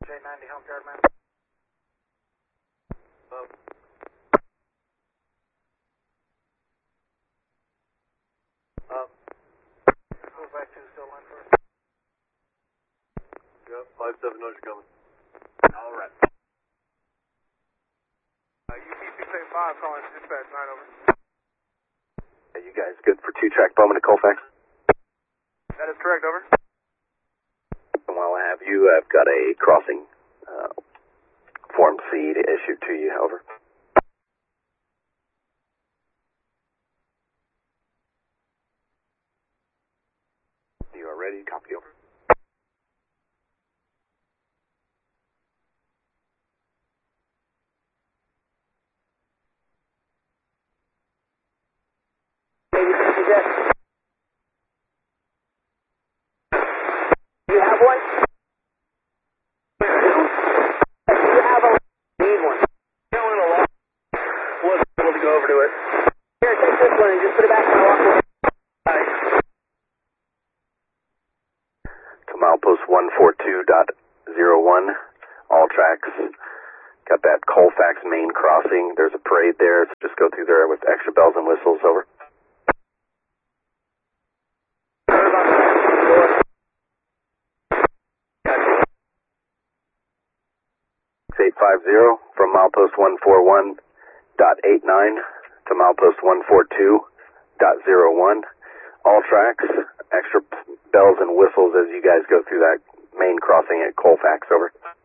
J90 home yard man. Move back to still line first. Yep, 5-7 knows you're coming. All right. UP685 calling dispatch 9 over. Are you guys good for 2-track Bowman to Colfax? That is correct, over. And while I have you, I've got a crossing Form C to issue to you, over. You are ready, copy, over. Do you have one? Do you have a... Need one. Wasn't able to go over to it. Here, take this one and just put it back in the walk away. To milepost 142.01, all tracks. Got that Colfax main crossing. There's a parade there, so just go through there with extra bells and whistles, over. It's 850 from milepost 141.89 to milepost 142.01. All tracks, extra bells and whistles as you guys go through that main crossing at Colfax, over.